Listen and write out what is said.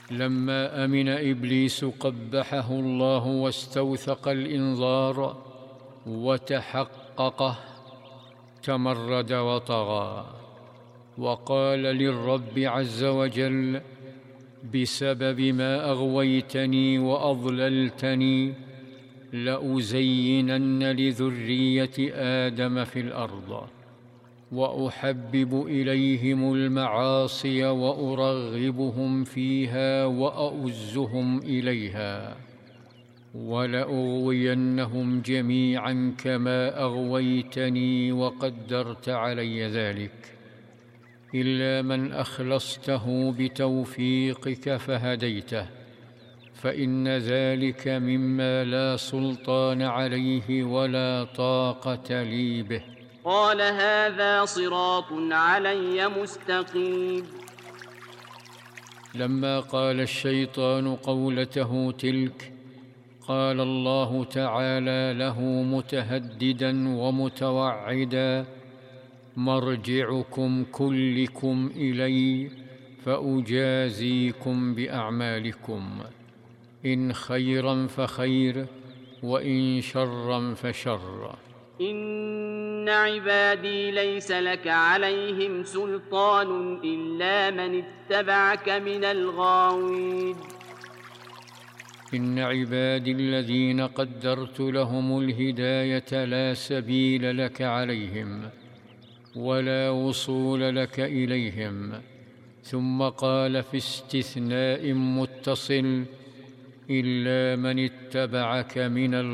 لما أمن إبليس قبحه الله واستوثق الإنذار وتحققه، تمرد وطغى، وقال للرب عز وجل: بسبب ما أغويتني وأضللتني لأزينن لذرية آدم في الأرض، وأحبب إليهم المعاصي وأرغبهم فيها وأؤزهم إليها، ولأغوينهم جميعا كما أغويتني وقدرت علي ذلك، إلا من أخلصته بتوفيقك فهديته، فإن ذلك مما لا سلطان عليه ولا طاقة لي به. قال: هذا صراط علي مستقيم. لما قال الشيطان قولته تلك، قال الله تعالى له متهددا ومتوعدا: مرجعكم كلكم إلي فأجازيكم بأعمالكم، إن خيرا فخير، وإن شرا فشر. إن عبادي ليس لك عليهم سلطان إلا من اتبعك من الغاوين. إن عبادي الذين قدرت لهم الهداية لا سبيل لك عليهم ولا وصول لك إليهم. ثم قال في استثناء متصل: إلا من اتبعك من